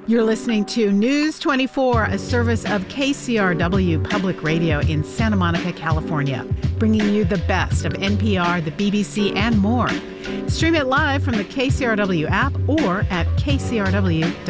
You're listening to News 24, a service of KCRW Public Radio in Santa Monica, California, bringing you the best of NPR, the BBC, and more. Stream it live from the KCRW app or at kcrw.org.